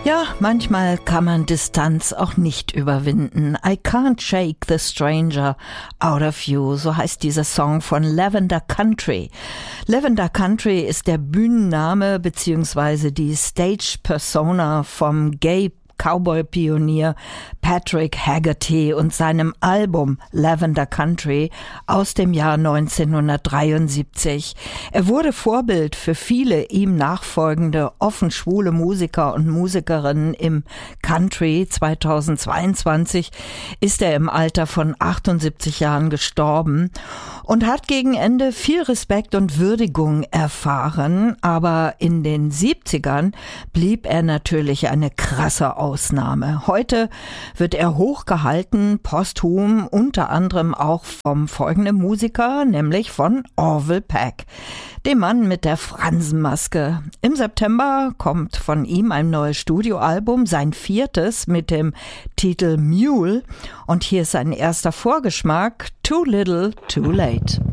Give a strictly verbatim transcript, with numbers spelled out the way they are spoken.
Ja, manchmal kann man Distanz auch nicht überwinden. I can't shake the stranger out of you, so heißt dieser Song von Lavender Country. Lavender Country ist der Bühnenname bzw. die Stage-Persona vom Gay Cowboy-Pionier Patrick Haggerty und seinem Album Lavender Country aus dem Jahr neunzehnhundertdreiundsiebzig. Er wurde Vorbild für viele ihm nachfolgende offen schwule Musiker und Musikerinnen im Country. zweitausendzweiundzwanzig ist er im Alter von achtundsiebzig Jahren gestorben und hat gegen Ende viel Respekt und Würdigung erfahren, aber in den siebzigern blieb er natürlich eine krasse Ausnahme. Heute wird er hochgehalten, posthum, unter anderem auch vom folgenden Musiker, nämlich von Orville Peck, dem Mann mit der Fransenmaske. Im September kommt von ihm ein neues Studioalbum, sein viertes mit dem Titel Mule. Und hier ist ein erster Vorgeschmack, Too Little, Too Late.